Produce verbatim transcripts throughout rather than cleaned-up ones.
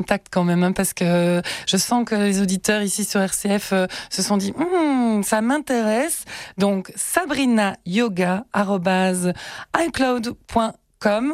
contact quand même, hein, parce que je sens que les auditeurs ici sur R C F euh, se sont dit hm, ça m'intéresse. Donc sabrina yoga arobase icloud point com.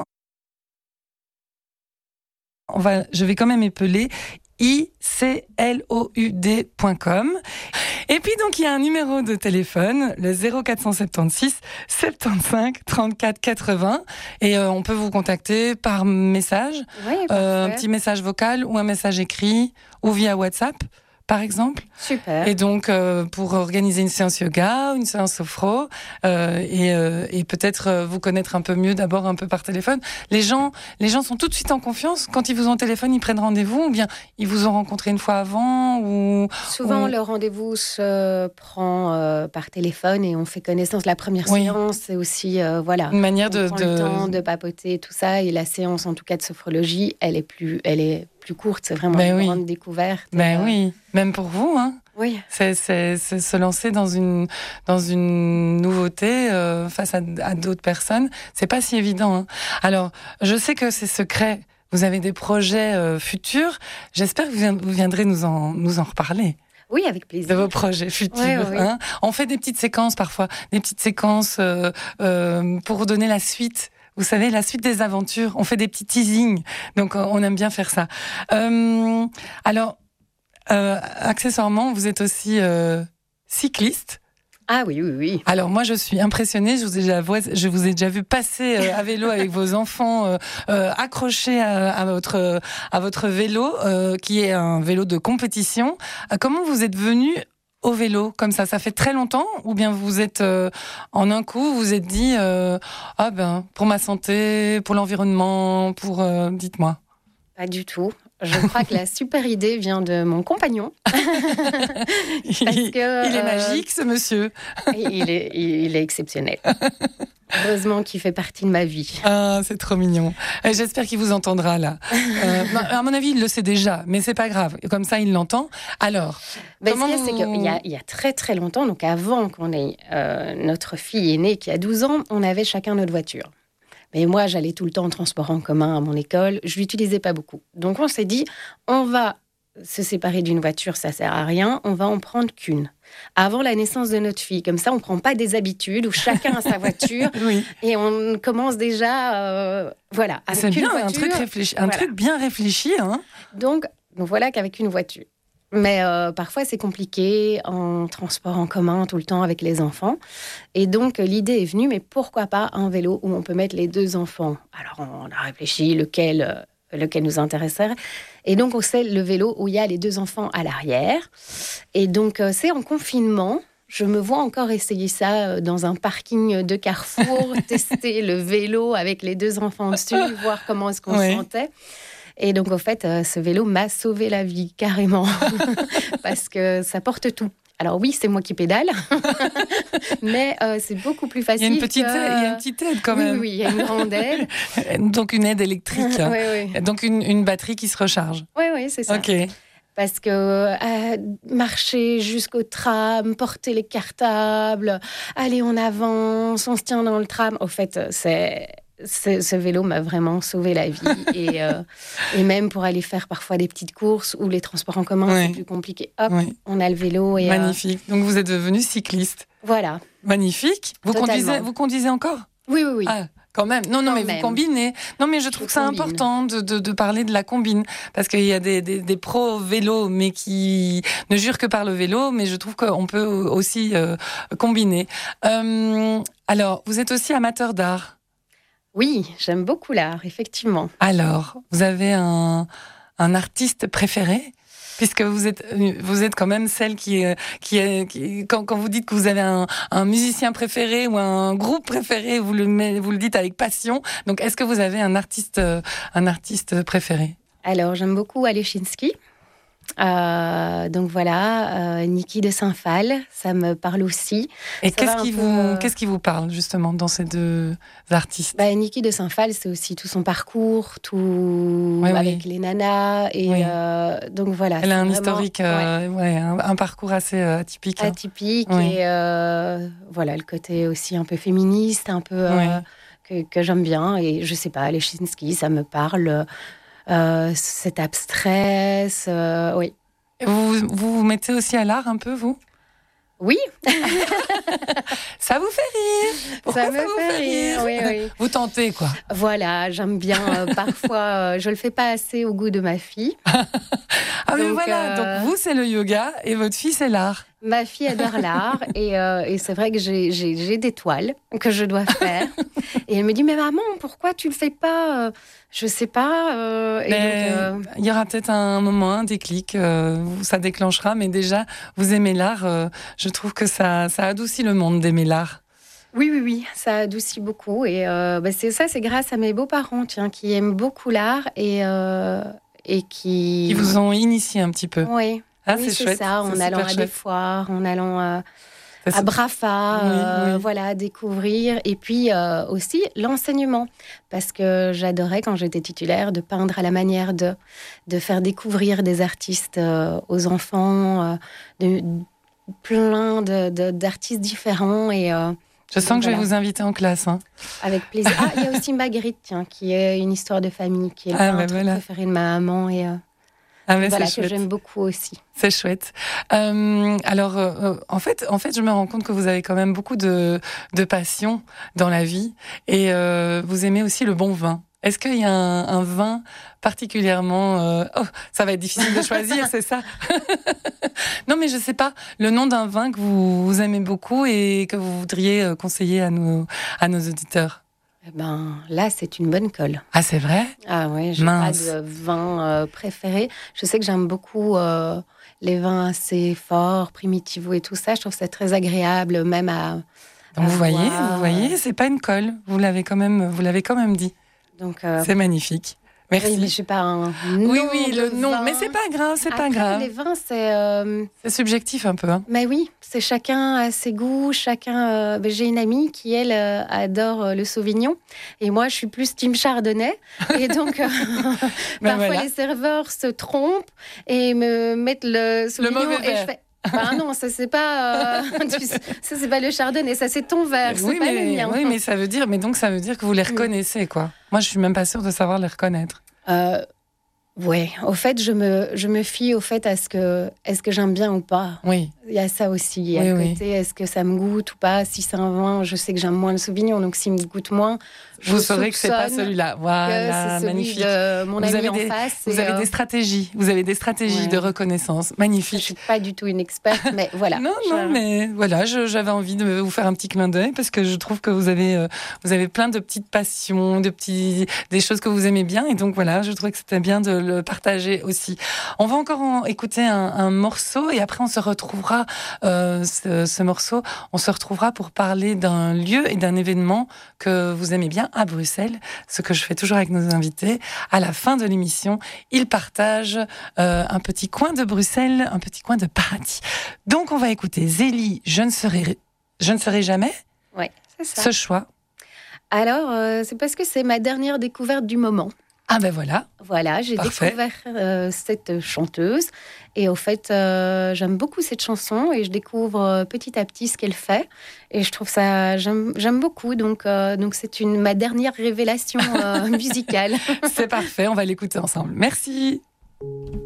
On va, je vais quand même épeler i c l o u d point com. Et puis donc il y a un numéro de téléphone, le zéro quatre cent soixante-seize soixante-quinze trente-quatre quatre-vingts, et euh, on peut vous contacter par message, Oui, euh, un petit message vocal ou un message écrit ou via WhatsApp par exemple. Super. Et donc euh, pour organiser une séance yoga, une séance sophro, euh, et, euh, et peut-être euh, vous connaître un peu mieux d'abord un peu par téléphone. Les gens, les gens sont tout de suite en confiance quand ils vous ont au téléphone, ils prennent rendez-vous, ou bien ils vous ont rencontré une fois avant, ou souvent ou... le rendez-vous se prend euh, par téléphone et on fait connaissance. La première oui. séance, c'est aussi euh, voilà, une manière on de, prend de... le temps de papoter tout ça, et la séance en tout cas de sophrologie, elle est plus, elle est plus courte. C'est vraiment Ben une oui. grande découverte. Ben euh... oui, même pour vous, hein. Oui. C'est, c'est, c'est se lancer dans une, dans une nouveauté euh, face à, à d'autres personnes. C'est pas si évident, hein. Alors, je sais que c'est secret. Vous avez des projets euh, futurs. J'espère que vous, vous viendrez nous en, nous en reparler. Oui, avec plaisir. De vos projets futurs. Ouais, ouais, hein. On fait des petites séquences parfois, des petites séquences euh, euh, pour donner la suite. Vous savez, la suite des aventures. On fait des petits teasings. Donc, on aime bien faire ça. Euh, alors, Euh, accessoirement, vous êtes aussi euh, cycliste. Ah oui, oui, oui. Alors moi, je suis impressionnée. Je vous ai déjà, je vous ai déjà vu passer euh, à vélo avec vos enfants euh, euh, accrochés à, à votre à votre vélo, euh, qui est un vélo de compétition. Euh, comment vous êtes venu au vélo comme ça? Ça fait très longtemps, ou bien vous êtes euh, en un coup, vous vous êtes dit euh, ah ben pour ma santé, pour l'environnement, pour euh, dites-moi. Pas du tout. Je crois que la super idée vient de mon compagnon. il, que, il est euh, magique, ce monsieur. il, est, il est exceptionnel. Heureusement qu'il fait partie de ma vie. Ah, c'est trop mignon. Et j'espère qu'il vous entendra là. Euh, à mon avis, il le sait déjà, mais c'est pas grave. Comme ça, il l'entend. Alors, ben, comment ce qu'il y a, vous... c'est qu'il y a, il y a très très longtemps, donc avant qu'on ait euh, notre fille aînée qui a douze ans, on avait chacun notre voiture. Mais moi, j'allais tout le temps en transport en commun à mon école. Je l'utilisais pas beaucoup. Donc, on s'est dit, on va se séparer d'une voiture, ça sert à rien. On va en prendre qu'une. Avant la naissance de notre fille. Comme ça, on prend pas des habitudes où chacun a sa voiture. Oui. Et on commence déjà, euh, voilà. Avec C'est une bien, voiture, un truc réfléchi, un voilà. truc bien réfléchi, hein. Donc, donc voilà qu'avec une voiture. Mais euh, parfois, c'est compliqué en transport en commun tout le temps avec les enfants. Et donc, l'idée est venue, mais pourquoi pas un vélo où on peut mettre les deux enfants? Alors, on a réfléchi lequel, euh, lequel nous intéresserait. Et donc, on sait le vélo où il y a les deux enfants à l'arrière. Et donc, euh, c'est en confinement. Je me vois encore essayer ça dans un parking de Carrefour, tester le vélo avec les deux enfants dessus, voir comment est-ce qu'on oui. se sentait. Et donc, en fait, euh, ce vélo m'a sauvé la vie, carrément, parce que ça porte tout. Alors oui, c'est moi qui pédale, mais euh, c'est beaucoup plus facile. Il y a une petite, que... aide, il y a une petite aide quand oui, même. Oui, oui, il y a une grande aide. Donc une aide électrique. oui, oui. Donc une, une batterie qui se recharge. Oui, oui, c'est ça. Ok. Parce que euh, marcher jusqu'au tram, porter les cartables, aller en avance, on se tient dans le tram. Au fait, c'est... Ce, ce vélo m'a vraiment sauvé la vie. Et, euh, et même pour aller faire parfois des petites courses où les transports en commun, oui. c'est plus compliqué. Hop, oui. on a le vélo. Et, magnifique. Euh... Donc, vous êtes devenu cycliste. Voilà. Magnifique. Vous conduisez, vous conduisez encore? Oui, oui, oui. Ah. Quand même. Non, non, Quand mais même. vous combinez. Non, mais je trouve je que c'est combine. important de, de, de parler de la combine. Parce qu'il y a des, des, des pros vélo, mais qui ne jurent que par le vélo. Mais je trouve qu'on peut aussi euh, combiner. Euh, alors, vous êtes aussi amateur d'art? Oui, j'aime beaucoup l'art, effectivement. Alors, vous avez un, un artiste préféré ? Puisque vous êtes, vous êtes quand même celle qui, qui, qui quand, quand vous dites que vous avez un, un musicien préféré ou un groupe préféré, vous le, vous le dites avec passion. Donc, est-ce que vous avez un artiste, un artiste préféré ? Alors, j'aime beaucoup Alechinsky. Euh, donc voilà, euh, Niki de Saint-Phal, ça me parle aussi. Et qu'est-ce qui, peu... vous, qu'est-ce qui vous parle justement dans ces deux artistes ? Bah, Niki de Saint-Phal, c'est aussi tout son parcours, tout oui, avec oui. les nanas. Et oui. euh, donc voilà. Elle a un vraiment... historique, euh, ouais. Ouais, un, un parcours assez euh, atypique. Atypique hein. et euh, voilà, le côté aussi un peu féministe, un peu euh, que, que j'aime bien. Et je sais pas, Alechinsky, ça me parle. euh, cet abstrait. Ce... Oui. Et vous, vous vous mettez aussi à l'art un peu, vous ? Oui. Ça vous fait rire. Pourquoi ça me ça vous fait fait rire, rire, oui, oui. Vous tentez, quoi. Voilà, j'aime bien. Euh, parfois, euh, je le fais pas assez au goût de ma fille. Ah oui, Donc, voilà. euh, Donc vous, c'est le yoga et votre fille, c'est l'art. Ma fille adore l'art et, euh, et c'est vrai que j'ai, j'ai, j'ai des toiles que je dois faire. Et elle me dit, mais maman, pourquoi tu le fais pas ? Je sais pas. Euh, et Mais donc, euh... il y aura peut-être un moment, un déclic, euh, où ça déclenchera. Mais déjà, vous aimez l'art. Euh, je trouve que ça, ça adoucit le monde d'aimer l'art. Oui, oui, oui, ça adoucit beaucoup. Et euh, bah c'est ça, c'est grâce à mes beaux-parents, tiens, qui aiment beaucoup l'art et, euh, et qui... Qui vous ont initié un petit peu. Oui, Ah, oui c'est, c'est chouette. ça, en C'est allant à chouette. des foires, en allant euh, Ça, à Brafa, oui, euh, oui. voilà, découvrir. Et puis euh, aussi l'enseignement, parce que j'adorais, quand j'étais titulaire, de peindre à la manière de, de faire découvrir des artistes euh, aux enfants, euh, de, plein de, de, d'artistes différents et... Euh, Je sens Donc, que je vais voilà. vous inviter en classe. Hein. Avec plaisir. Ah, il y a aussi Marguerite, tiens, qui est une histoire de famille, qui est le Ah, peintre ben voilà. préféré de ma maman et euh, Ah, mais voilà, c'est que chouette. j'aime beaucoup aussi. C'est chouette. Euh, alors, euh, en fait, en fait, je me rends compte que vous avez quand même beaucoup de, de passion dans la vie et euh, vous aimez aussi le bon vin. Est-ce qu'il y a un, un vin particulièrement... Euh... Oh, ça va être difficile de choisir, c'est ça. Non, mais je sais pas, le nom d'un vin que vous, vous aimez beaucoup et que vous voudriez conseiller à nos, à nos auditeurs. Eh ben, là, c'est une bonne colle. Ah, c'est vrai ? Ah ouais, j'ai Mince. pas de vin euh, préféré. Je sais que j'aime beaucoup euh, les vins assez forts, primitivos et tout ça. Je trouve ça très agréable, même à... Donc, à vous voyez, voir. vous voyez, c'est pas une colle. Vous l'avez quand même, vous l'avez quand même dit. Donc, euh, c'est magnifique. Merci. Oui, mais je suis pas un nom Oui, oui, le de nom. vin. Mais c'est pas grave, c'est Après, pas grave. les vins, c'est... Euh... C'est subjectif un peu. Hein. Mais oui, c'est chacun a ses goûts, chacun... Euh... Ben, j'ai une amie qui, elle, euh, adore euh, le Sauvignon. Et moi, je suis plus team Chardonnay. Et donc, euh, ben parfois, voilà. les serveurs se trompent et me mettent le Sauvignon. Le mauvais et verre. je fais... Ah non, ça c'est pas, euh, tu sais, ça c'est pas le Chardonnay, ça c'est ton verre, c'est oui, pas mais, le mien. oui, mais ça veut dire, mais donc ça veut dire que vous les reconnaissez, quoi. Moi, je suis même pas sûre de savoir les reconnaître. Euh, ouais, au fait, je me, je me fie au fait à ce que, est-ce que j'aime bien ou pas. Oui. Il y a ça aussi. Il y a Oui, le oui. côté, est-ce que ça me goûte ou pas. Si c'est un vin, je sais que j'aime moins le Sauvignon, donc s'il me goûte moins, je Vous saurez que c'est pas soupçonne celui-là. que Voilà, c'est celui magnifique. de mon Vous ami avez en des, face. vous et, avez euh, des stratégies. Vous avez des stratégies ouais. de reconnaissance. Je Magnifique. suis pas du tout une experte, mais voilà. Non, Je- non, mais voilà, je- j'avais envie de vous faire un petit clin d'œil parce que je trouve que vous avez, euh, vous avez plein de petites passions, de petits, des choses que vous aimez bien, et donc voilà, je trouvais que c'était bien de le partager aussi. On va encore en écouter un, un morceau et après on se retrouvera, euh, ce, ce morceau, on se retrouvera pour parler d'un lieu et d'un événement que vous aimez bien à Bruxelles, ce que je fais toujours avec nos invités. À la fin de l'émission, ils partagent euh, un petit coin de Bruxelles, un petit coin de paradis. Donc on va écouter Zélie, je ne serai, je ne serai jamais. Ouais, c'est ça. Ce choix. Alors, euh, c'est parce que c'est ma dernière découverte du moment. Ah ben voilà. Voilà, j'ai Parfait. découvert euh, cette chanteuse et au fait, euh, j'aime beaucoup cette chanson et je découvre euh, petit à petit ce qu'elle fait et je trouve ça, j'aime, j'aime beaucoup. Donc, euh, donc c'est une ma dernière révélation euh, musicale. C'est parfait, on va l'écouter ensemble. Merci.